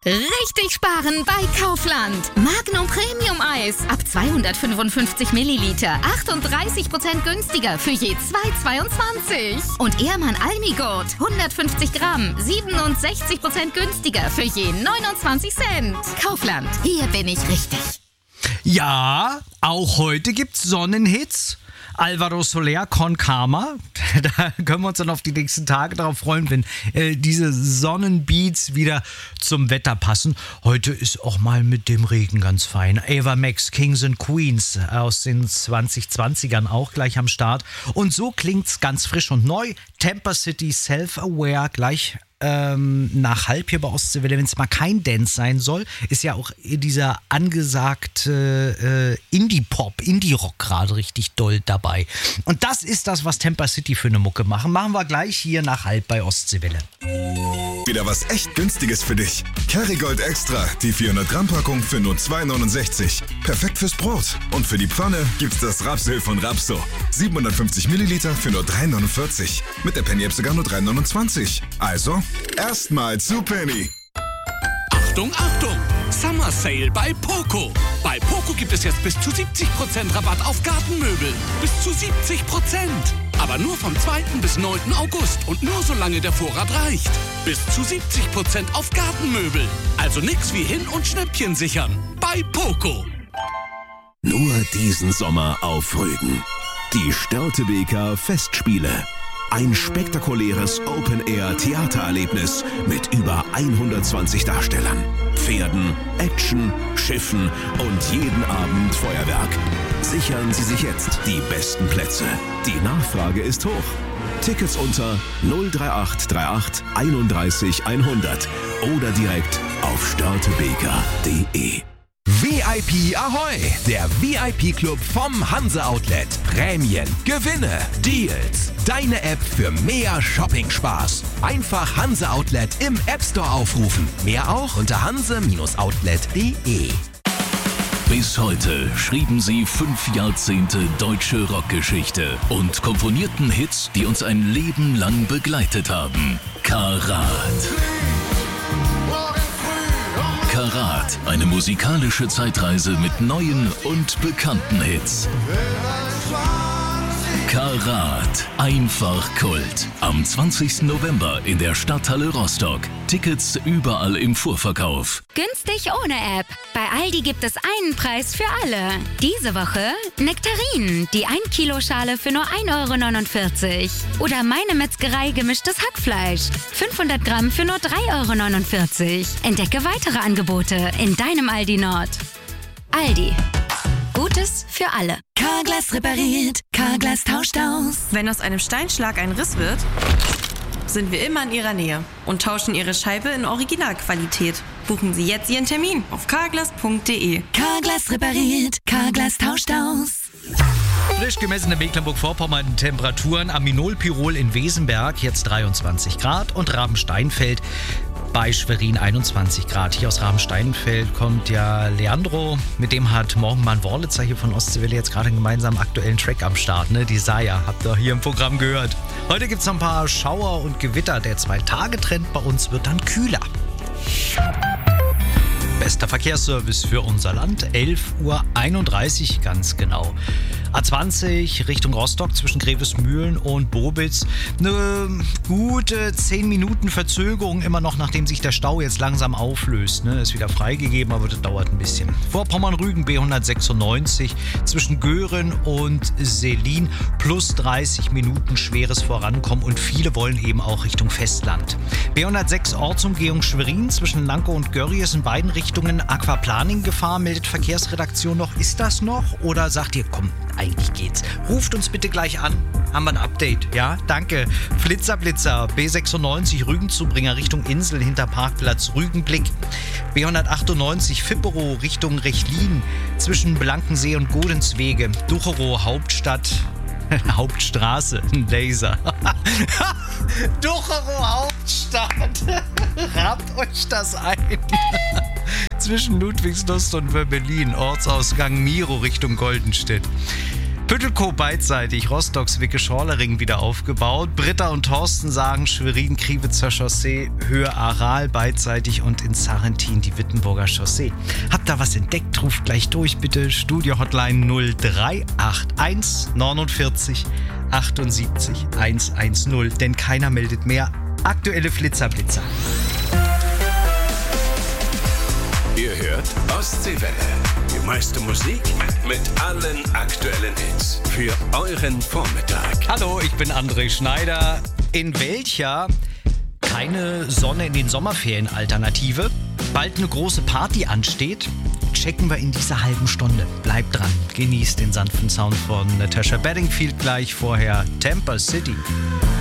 Richtig sparen bei Kaufland. Magnum Premium Eis ab 255 Milliliter. 38% günstiger für je 2,22. Und Ehrmann Almigurt 150 Gramm. 67% günstiger für je 29 Cent. Kaufland, hier bin ich richtig. Ja, auch heute gibt's Sonnenhits. Alvaro Soler con Karma. Da können wir uns dann auf die nächsten Tage darauf freuen, wenn diese Sonnenbeats wieder zum Wetter passen. Heute ist auch mal mit dem Regen ganz fein. Ava Max, Kings and Queens aus den 2020ern auch gleich am Start. Und so klingt's ganz frisch und neu. Tampa City Self-Aware gleich nach halb hier bei Ostseewelle, wenn es mal kein Dance sein soll, ist ja auch dieser angesagte Indie-Pop, Indie-Rock gerade richtig doll dabei. Und das ist das, was Tampa City für eine Mucke machen. Machen wir gleich hier nach halb bei Ostseewelle. Wieder was echt Günstiges für dich. Kerrygold Extra, die 400-Gramm-Packung für nur 2,69. Perfekt fürs Brot. Und für die Pfanne gibt's das Rapsöl von Rapso. 750 Milliliter für nur 3,49. Mit der Penny-App sogar nur 3,29. Also erstmal zu Penny. Achtung, Achtung! Summer Sale bei Poco. Bei Poco gibt es jetzt bis zu 70% Rabatt auf Gartenmöbel. Bis zu 70%. Aber nur vom 2. bis 9. August und nur solange der Vorrat reicht. Bis zu 70% auf Gartenmöbel. Also nix wie hin und Schnäppchen sichern. Bei Poco. Nur diesen Sommer auf Rügen. Die Störtebeker Festspiele. Ein spektakuläres Open-Air-Theatererlebnis mit über 120 Darstellern, Pferden, Action, Schiffen und jeden Abend Feuerwerk. Sichern Sie sich jetzt die besten Plätze. Die Nachfrage ist hoch. Tickets unter 03838 31 100 oder direkt auf störtebeker.de. VIP Ahoi, der VIP-Club vom Hanse Outlet. Prämien, Gewinne, Deals. Deine App für mehr Shopping-Spaß. Einfach Hanse Outlet im App Store aufrufen. Mehr auch unter hanse-outlet.de. Bis heute schrieben sie 5 Jahrzehnte deutsche Rockgeschichte und komponierten Hits, die uns ein Leben lang begleitet haben. Karat. Karat, eine musikalische Zeitreise mit neuen und bekannten Hits. Karat, einfach Kult. Am 20. November in der Stadthalle Rostock. Tickets überall im Vorverkauf. Günstig ohne App. Bei Aldi gibt es einen Preis für alle. Diese Woche Nektarinen, die 1 Kilo Schale für nur 1,49 €. Oder meine Metzgerei gemischtes Hackfleisch. 500 Gramm für nur 3,49 €. Entdecke weitere Angebote in deinem Aldi Nord. Aldi. Gutes für alle. Carglass repariert, Carglass tauscht aus. Wenn aus einem Steinschlag ein Riss wird, sind wir immer in Ihrer Nähe und tauschen Ihre Scheibe in Originalqualität. Buchen Sie jetzt Ihren Termin auf carglass.de. Carglass repariert, Carglass tauscht aus. Frisch gemessene Mecklenburg-Vorpommern Temperaturen. Aminolpyrol in Wesenberg jetzt 23 Grad und Rabensteinfeld bei Schwerin 21 Grad. Hier aus Rabensteinfeld kommt ja Leandro. Mit dem hat Morgenmann Worlitzer hier von Ostseewelle jetzt gerade einen gemeinsamen aktuellen Track am Start. Ne? Die Saya, habt ihr hier im Programm gehört. Heute gibt es noch ein paar Schauer und Gewitter. Der 2-Tage-Trend bei uns wird dann kühler. Bester Verkehrsservice für unser Land, 11:31 Uhr ganz genau. A20 Richtung Rostock zwischen Grevesmühlen und Bobitz. Eine gute 10 Minuten Verzögerung immer noch, nachdem sich der Stau jetzt langsam auflöst. Ne? Ist wieder freigegeben, aber das dauert ein bisschen. Vorpommern-Rügen B196 zwischen Göhren und Selin plus 30 Minuten schweres Vorankommen und viele wollen eben auch Richtung Festland. B106 Ortsumgehung Schwerin zwischen Lankow und Görries ist in beiden Richtungen Aquaplaning-Gefahr, meldet Verkehrsredaktion noch. Ist das noch? Oder sagt ihr, komm, eigentlich geht's. Ruft uns bitte gleich an. Haben wir ein Update, ja? Danke. Flitzer, B96 Rügenzubringer Richtung Insel hinter Parkplatz Rügenblick. B198 Fipperow Richtung Rechlin zwischen Blankensee und Godenswege. Ducherow Hauptstadt. Hauptstraße, ein Laser. Ducherow Hauptstadt. Rabt euch das ein. Zwischen Ludwigslust und Berlin, Ortsausgang Miro Richtung Goldenstedt. Püttelkow beidseitig, Rostocks Wicke-Schorlering wieder aufgebaut. Britta und Thorsten sagen Schwerin-Kriwitzer Chaussee, Höhe Aral beidseitig und in Sarrentin die Wittenburger Chaussee. Habt da was entdeckt? Ruft gleich durch, bitte. Studio-Hotline 0381 49 78 110, denn keiner meldet mehr. Aktuelle Flitzerblitzer. Ihr hört Ostseewelle. Die meiste Musik mit allen aktuellen Hits für euren Vormittag. Hallo, ich bin André Schneider. In welcher keine Sonne in den Sommerferien Alternative bald eine große Party ansteht, checken wir in dieser halben Stunde. Bleibt dran, genießt den sanften Sound von Natasha Bedingfield gleich, vorher Tampa City.